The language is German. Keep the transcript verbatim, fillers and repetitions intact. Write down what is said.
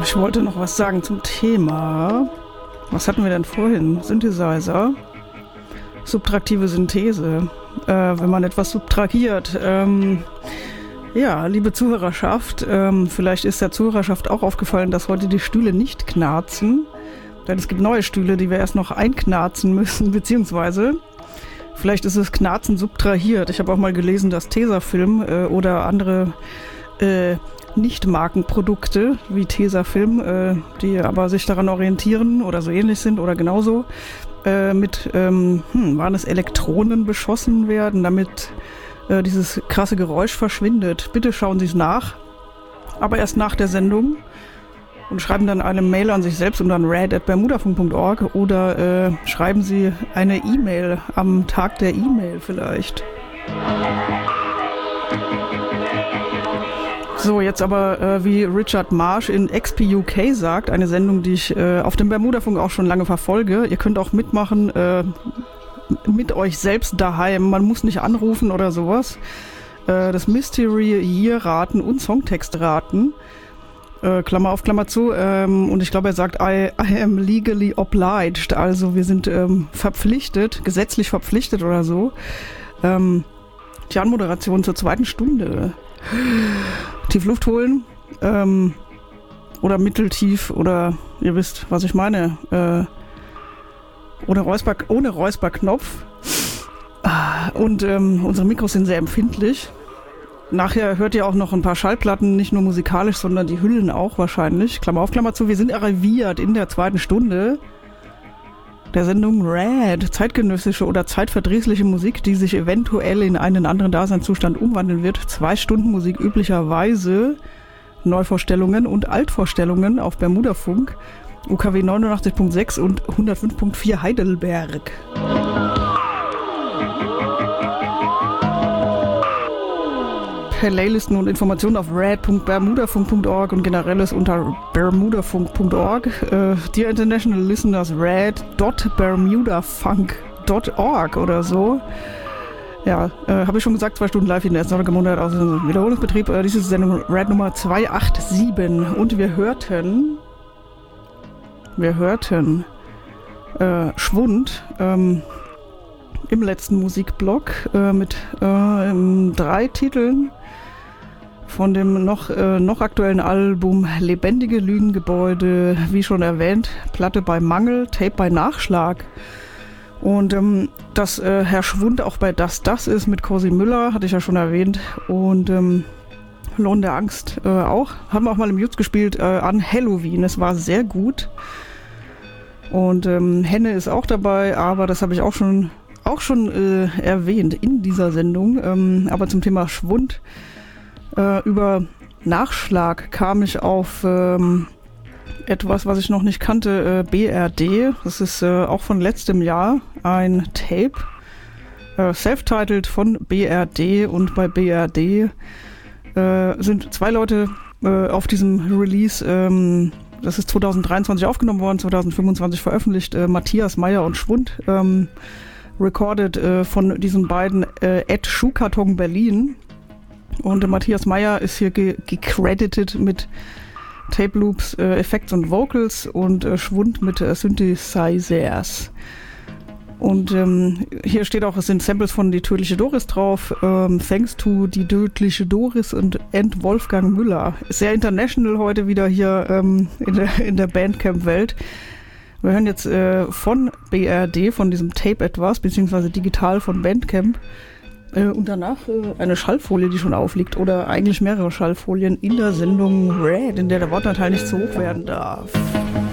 Ich wollte noch was sagen zum Thema. Was hatten wir denn vorhin? Synthesizer. Subtraktive Synthese. Äh, wenn man etwas subtrahiert. Ähm, ja, liebe Zuhörerschaft, ähm, vielleicht ist der Zuhörerschaft auch aufgefallen, dass heute die Stühle nicht knarzen. Denn es gibt neue Stühle, die wir erst noch einknarzen müssen, beziehungsweise vielleicht ist es Knarzen subtrahiert. Ich habe auch mal gelesen, dass Tesafilm äh, oder andere äh, Nicht-Markenprodukte wie Tesafilm, äh, die aber sich daran orientieren oder so ähnlich sind oder genauso, äh, mit, ähm, hm, waren es Elektronen beschossen werden, damit äh, dieses krasse Geräusch verschwindet. Bitte schauen Sie es nach, aber erst nach der Sendung und schreiben dann eine Mail an sich selbst und dann rad at bermudafunk punkt org oder äh, schreiben Sie eine E-Mail am Tag der E-Mail vielleicht. So, jetzt aber, äh, wie Richard Marsh in X P U K sagt, eine Sendung, die ich äh, auf dem Bermudafunk auch schon lange verfolge. Ihr könnt auch mitmachen, äh, mit euch selbst daheim. Man muss nicht anrufen oder sowas. Äh, das Mystery Year raten und Songtext raten. Äh, Klammer auf, Klammer zu. Ähm, und ich glaube, er sagt, I, I am legally obliged. Also wir sind ähm, verpflichtet, gesetzlich verpflichtet oder so. Ähm, die Anmoderation zur zweiten Stunde. Tief Luft holen ähm, oder mitteltief oder ihr wisst, was ich meine. Äh, ohne, Räusper, ohne Räusperknopf. Und ähm, unsere Mikros sind sehr empfindlich. Nachher hört ihr auch noch ein paar Schallplatten, nicht nur musikalisch, sondern die Hüllen auch wahrscheinlich. Klammer auf, Klammer zu. Wir sind arriviert in der zweiten Stunde der Sendung Rad, zeitgenössische oder zeitverdrießliche Musik, die sich eventuell in einen anderen Daseinszustand umwandeln wird. Zwei Stunden Musik üblicherweise, Neuvorstellungen und Altvorstellungen auf Bermudafunk, U K W neunundachtzig Punkt sechs und hundertfünf Punkt vier Heidelberg. Playlisten und Informationen auf rad punkt bermudafunk punkt org und generelles unter bermudafunk punkt org. Uh, dear International Listeners, rad dot bermudafunk dot org oder so. Ja, äh, habe ich schon gesagt, zwei Stunden live in der ersten Monat aus dem Wiederholungsbetrieb. Äh, dies ist Sendung Rad Nummer zweihundertsiebenundachtzig und wir hörten, wir hörten äh, Schwund, ähm, im letzten Musikblock äh, mit äh, drei Titeln von dem noch, äh, noch aktuellen Album Lebendige Lügengebäude, wie schon erwähnt, Platte bei Mangel, Tape bei Nachschlag. Und ähm, dass äh, Herr Schwund auch bei Das Das ist mit Cosi Müller, hatte ich ja schon erwähnt. Und ähm, Lohn der Angst äh, auch. Haben wir auch mal im Jutz gespielt äh, an Halloween. Es war sehr gut. Und ähm, Henne ist auch dabei, aber das habe ich auch schon auch schon äh, erwähnt in dieser Sendung, ähm, aber zum Thema Schwund. Äh, über Nachschlag kam ich auf ähm, etwas, was ich noch nicht kannte, äh, B R D. Das ist äh, auch von letztem Jahr ein Tape, äh, self-titled von B R D, und bei B R D äh, sind zwei Leute äh, auf diesem Release, ähm, das ist zwanzig dreiundzwanzig aufgenommen worden, zwanzig fünfundzwanzig veröffentlicht, äh, Matthias Meyer und Schwund, ähm, recorded äh, von diesen beiden äh, at Schuhkarton Berlin. Und äh, Matthias Meyer ist hier ge- gecredited mit Tape Loops, äh, Effects und Vocals und äh, Schwund mit äh, Synthesizers. Und ähm, hier steht auch, es sind Samples von Die tödliche Doris drauf, ähm, thanks to Die tödliche Doris und and Wolfgang Müller. Sehr international heute wieder hier ähm, in der, in der Bandcamp-Welt. Wir hören jetzt äh, von B R D, von diesem Tape etwas, beziehungsweise digital von Bandcamp. Äh, und danach äh, eine Schallfolie, die schon aufliegt, oder eigentlich mehrere Schallfolien in der Sendung Rad, in der der Wortanteil nicht zu hoch werden darf.